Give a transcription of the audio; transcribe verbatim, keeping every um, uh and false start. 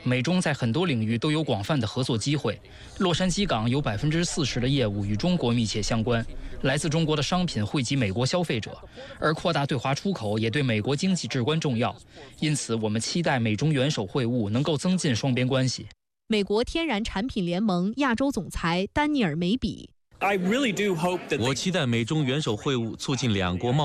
美中在很多领域都有广泛的合作机会。洛杉矶港有百分之四十的业务与中国密切相关，来自中国的商品惠及美国消费者，而扩大对华出口也对美国经济至关重要。因此，我们期待美中元首会晤能够增进双边关系。 美国天然产品联盟亚洲总裁丹尼尔·梅比。 我期待美中元首会晤促进两国贸易